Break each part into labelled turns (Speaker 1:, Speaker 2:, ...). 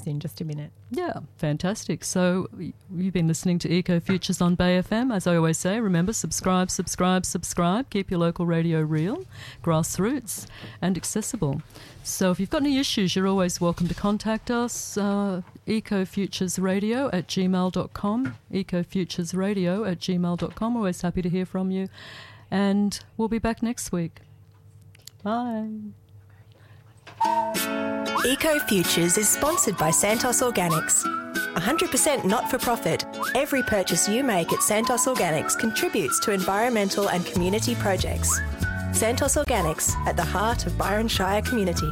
Speaker 1: us in just a minute.
Speaker 2: Yeah, fantastic. So you've been listening to Eco Futures on Bay FM. As I always say, remember, subscribe. Keep your local radio real, grassroots and accessible. So if you've got any issues, you're always welcome to contact us. ecofuturesradio@gmail.com. ecofuturesradio@gmail.com. Always happy to hear from you. And we'll be back next week. Bye.
Speaker 3: Eco Futures is sponsored by Santos Organics. 100% not-for-profit, every purchase you make at Santos Organics contributes to environmental and community projects. Santos Organics, at the heart of Byron Shire community.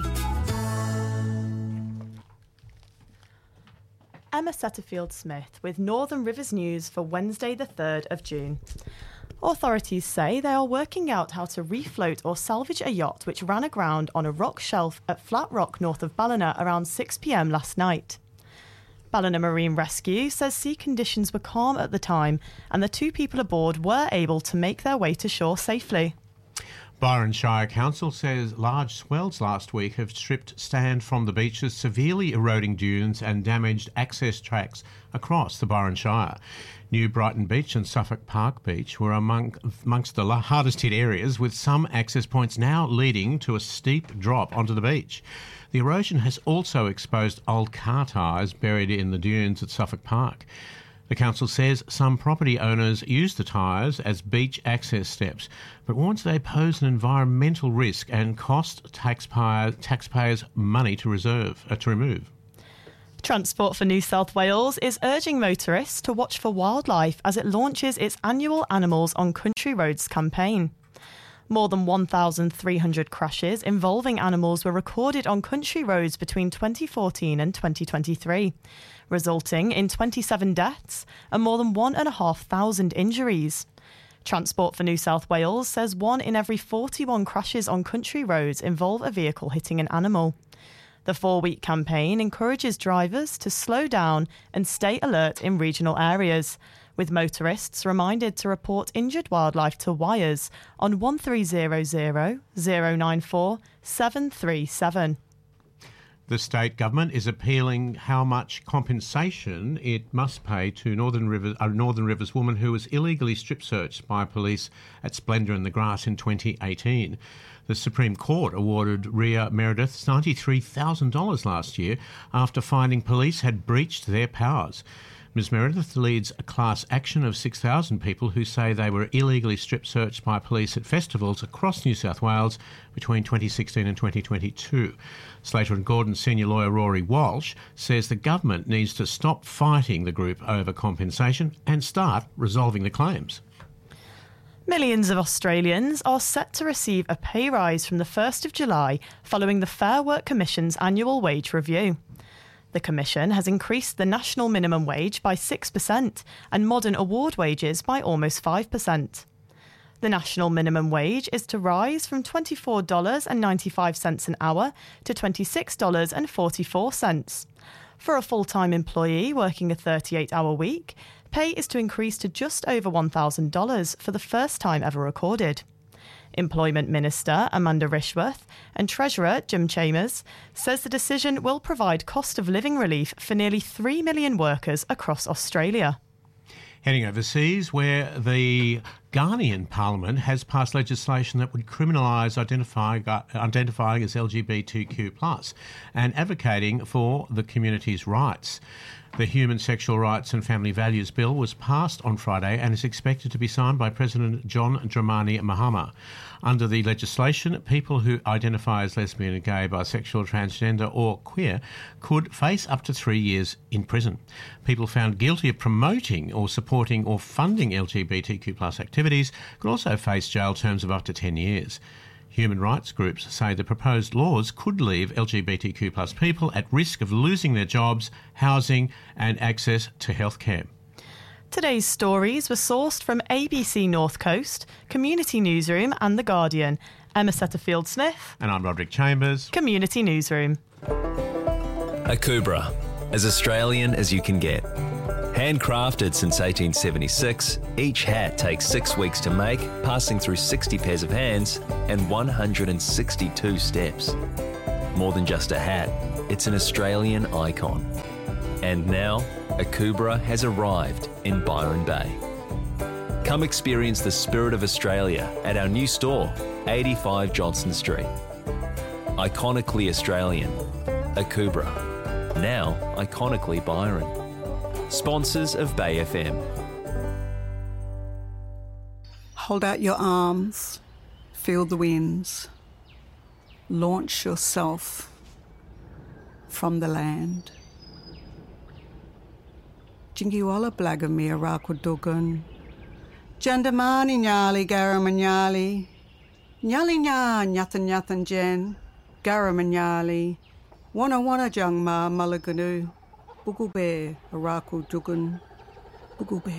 Speaker 3: Emma Setterfield-Smith with Northern Rivers News for Wednesday the 3rd of June. Authorities say they are working out how to refloat or salvage a yacht which ran aground on a rock shelf at Flat Rock north of Ballina around 6 p.m. last night. Ballina Marine Rescue says sea conditions were calm at the time and the 2 people aboard were able to make their way to shore safely.
Speaker 4: Byron Shire Council says large swells last week have stripped sand from the beaches, severely eroding dunes and damaged access tracks across the Byron Shire. New Brighton Beach and Suffolk Park Beach were amongst the hardest hit areas, with some access points now leading to a steep drop onto the beach. The erosion has also exposed old car tyres buried in the dunes at Suffolk Park. The council says some property owners use the tyres as beach access steps, but warns they pose an environmental risk and cost taxpayers money to remove.
Speaker 3: Transport for New South Wales is urging motorists to watch for wildlife as it launches its annual Animals on Country Roads campaign. More than 1,300 crashes involving animals were recorded on country roads between 2014 and 2023, resulting in 27 deaths and more than 1,500 injuries. Transport for New South Wales says 1 in every 41 crashes on country roads involve a vehicle hitting an animal. The 4-week campaign encourages drivers to slow down and stay alert in regional areas, with motorists reminded to report injured wildlife to Wires on 1300 094 737.
Speaker 4: The state government is appealing how much compensation it must pay to a Northern Rivers woman who was illegally strip searched by police at Splendour in the Grass in 2018. The Supreme Court awarded Rhea Meredith $93,000 last year after finding police had breached their powers. Ms Meredith leads a class action of 6,000 people who say they were illegally strip searched by police at festivals across New South Wales between 2016 and 2022. Slater and Gordon senior lawyer Rory Walsh says the government needs to stop fighting the group over compensation and start resolving the claims.
Speaker 3: Millions of Australians are set to receive a pay rise from the 1st of July following the Fair Work Commission's annual wage review. The Commission has increased the national minimum wage by 6% and modern award wages by almost 5%. The national minimum wage is to rise from $24.95 an hour to $26.44. For a full-time employee working a 38-hour week, pay is to increase to just over $1,000 for the first time ever recorded. Employment Minister Amanda Rishworth and Treasurer Jim Chambers says the decision will provide cost of living relief for nearly 3 million workers across Australia.
Speaker 4: Heading overseas, where the Ghanaian Parliament has passed legislation that would criminalise identifying as LGBTQ+ and advocating for the community's rights. The Human Sexual Rights and Family Values Bill was passed on Friday and is expected to be signed by President John Dramani Mahama. Under the legislation, people who identify as lesbian, gay, bisexual, transgender or queer could face up to 3 years in prison. People found guilty of promoting or supporting or funding LGBTQ+ activities could also face jail terms of up to 10 years. Human rights groups say the proposed laws could leave LGBTQ+ people at risk of losing their jobs, housing and access to healthcare.
Speaker 3: Today's stories were sourced from ABC North Coast, Community Newsroom and The Guardian. Emma Setterfield-Smith.
Speaker 4: And I'm Roderick Chambers.
Speaker 3: Community Newsroom.
Speaker 5: Akubra, as Australian as you can get. Handcrafted since 1876, each hat takes 6 weeks to make, passing through 60 pairs of hands and 162 steps. More than just a hat, it's an Australian icon. And now, Akubra has arrived in Byron Bay. Come experience the spirit of Australia at our new store, 85 Johnston Street. Iconically Australian, Akubra. Now iconically Byron. Sponsors of Bay FM.
Speaker 1: Hold out your arms, feel the winds. Launch yourself from the land. Jingiwala Blagamir Rakudugun. Jandamani Nyali Garamanyali. Nyali Nya Nyathan Nyathan Jen. Garamanyali. Wana Wana Jangma Malaganu. Bugube Araku Dugun. Bugube.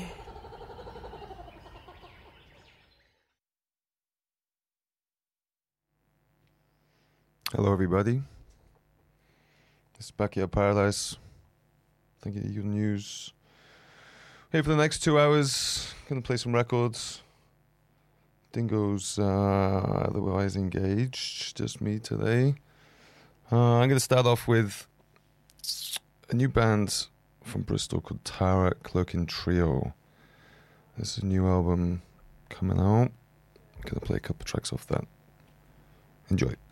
Speaker 6: Hello, everybody. This is Backyard Paradise. Thank you to your news. Hey, for the next 2 hours, gonna play some records. Dingo's otherwise engaged, just me today. I'm gonna start off with a new band from Bristol called Tara Cloaking Trio. There's a new album coming out. I'm gonna play a couple tracks off that. Enjoy.